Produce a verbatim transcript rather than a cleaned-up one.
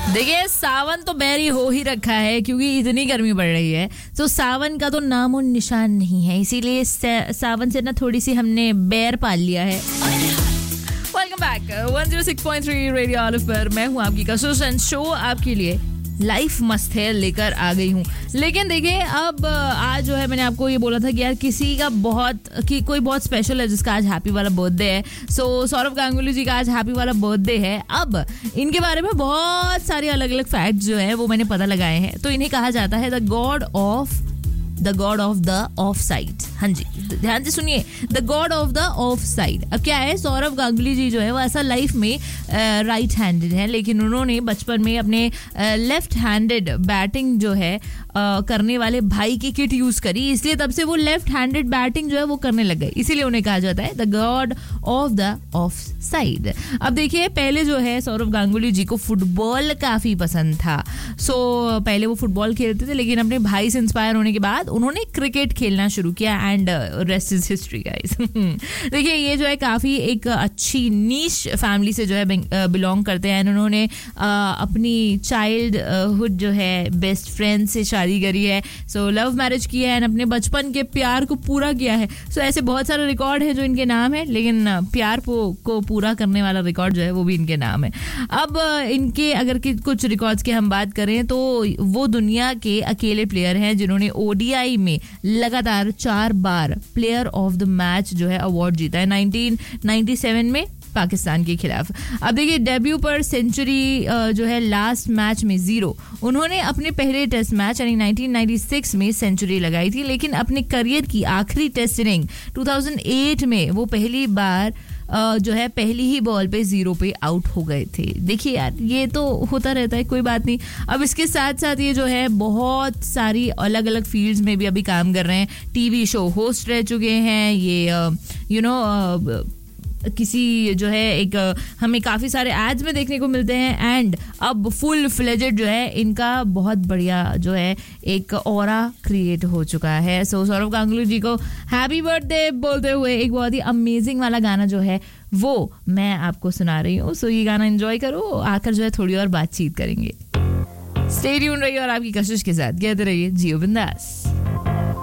देखिए सावन तो बैरी हो ही रखा है क्योंकि इतनी गर्मी बढ़ रही है, तो सावन का तो नामो निशान नहीं है, इसीलिए सावन से ना थोड़ी सी हमने बैर पाल लिया है। Welcome back one zero six point three radio olive पर मैं हूँ आपकी कशिश एंड शो आपके लिए लाइफ मस्त है लेकर आ गई हूँ। लेकिन देखिए अब आज जो है मैंने आपको ये बोला था कि यार किसी का बहुत कि कोई बहुत स्पेशल है जिसका आज हैप्पी वाला बर्थडे है। सो सौरव गांगुली जी का आज हैप्पी वाला बर्थडे है। अब इनके बारे में बहुत सारे अलग अलग फैक्ट्स जो है वो मैंने पता लगाए हैं। तो इन्हें कहा जाता है the God of the God of the of side. हाँ जी, ध्यान से सुनिए, the God of the of side. अब क्या है, सौरव गांगुली जी जो है वो ऐसा लाइफ में राइट uh, हैंडेड है, लेकिन उन्होंने बचपन में अपने लेफ्ट हैंडेड बैटिंग जो है uh, करने वाले भाई की किट यूज करी, इसलिए तब से वो लेफ्ट हैंडेड बैटिंग जो है वो करने लग गए, इसीलिए उन्हें कहा जाता है the God of the of side. अब देखिए पहले जो है सौरव गांगुली जी को फुटबॉल काफी पसंद था। सो so, पहले वो फुटबॉल खेलते थे, लेकिन अपने भाई से इंस्पायर होने के बाद उन्होंने क्रिकेट खेलना शुरू किया and rest is history guys. देखिए ये जो है काफी एक अच्छी नीश फैमिली से जो है बिलोंग करते हैं। उन्होंने uh, अपनी चाइल्डहुड जो है बेस्ट फ्रेंड से शादी करी है, सो लव मैरिज किया है, अपने बचपन के प्यार को पूरा किया है। सो so, ऐसे बहुत सारे रिकॉर्ड है जो इनके नाम है, लेकिन प्यार को पूरा करने वाला रिकॉर्ड जो है वो भी इनके नाम है। अब इनके अगर कि कुछ रिकॉर्ड्स की हम बात करें तो वो दुनिया के अकेले प्लेयर हैं जिन्होंने ओडीआई में लगातार चार बार प्लेयर ऑफ द मैच जो है अवार्ड जीता है, नाइनटीन नाइंटी सेवन में पाकिस्तान के खिलाफ। अब देखिए डेब्यू पर सेंचुरी जो है लास्ट मैच में जीरो, उन्होंने अपने पहले टेस्ट मैच यानी नाइनटीन नाइंटी सिक्स में सेंचुरी लगाई थी, लेकिन अपने करियर की आखिरी test inning two thousand eight में वो पहली बार Uh, जो है पहली ही बॉल पे जीरो पे आउट हो गए थे। देखिए यार ये तो होता रहता है, कोई बात नहीं। अब इसके साथ साथ ये जो है बहुत सारी अलग अलग फील्ड्स में भी अभी काम कर रहे हैं, टीवी शो होस्ट रह चुके हैं ये, यू नो किसी जो है एक हमें काफ़ी सारे एड्स में देखने को मिलते हैं, एंड अब फुल फ्लेजेड जो है इनका बहुत बढ़िया जो है एक ऑरा क्रिएट हो चुका है। सो सौरव गांगुली जी को हैप्पी बर्थडे बोलते हुए एक बहुत ही अमेजिंग वाला गाना जो है वो मैं आपको सुना रही हूँ। सो ये गाना एंजॉय करो, आकर जो है थोड़ी और बातचीत करेंगे। स्टे ट्यून रहिए और आपकी कशिश के साथ कहते रहिए जियो बिंदास।